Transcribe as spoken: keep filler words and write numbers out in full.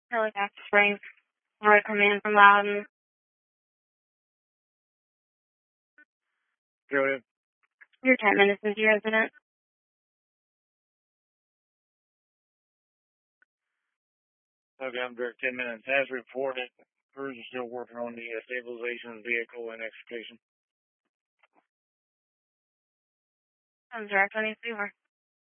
Halifax Springs. Roy Command from Loudon. Go ahead. You're ten minutes into your incident. Okay, I'm direct ten minutes. As reported, crews are still working on the uh, stabilization of the vehicle and extrication. I'm direct on your fever.